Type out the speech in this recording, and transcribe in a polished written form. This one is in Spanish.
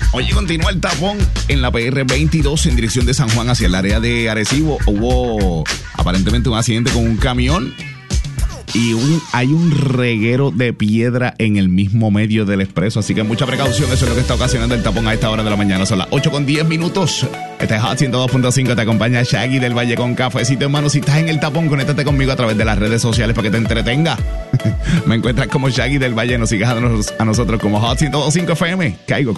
Oye, continúa el tapón en la PR 22 en dirección de San Juan hacia el área de Arecibo. Hubo aparentemente un accidente con un camión y hay un reguero de piedra en el mismo medio del expreso. Así que mucha precaución, eso es lo que está ocasionando el tapón a esta hora de la mañana. Son las 8:10. Este es Hot 102.5, te acompaña Shaggy del Valle con cafecito en mano. Si estás en el tapón, conéctate conmigo a través de las redes sociales para que te entretenga. Me encuentras como Shaggy del Valle, nos sigas a nosotros como Hot 102.5 FM. Caigo.